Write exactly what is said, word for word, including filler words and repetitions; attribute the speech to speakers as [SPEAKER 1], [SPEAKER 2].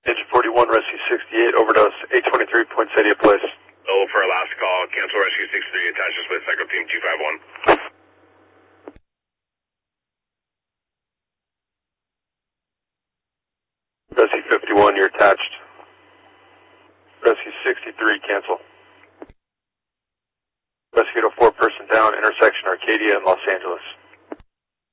[SPEAKER 1] Engine forty-one, Rescue sixty-eight, overdose, eight twenty-three Poinsettia Place.
[SPEAKER 2] Oh, for our last call, cancel Rescue sixty-three, attach us with Cycle Team two five one.
[SPEAKER 1] Rescue fifty-one, you're attached. Rescue sixty-three, cancel. Rescue to four person down, intersection Arcadia and Los Angeles.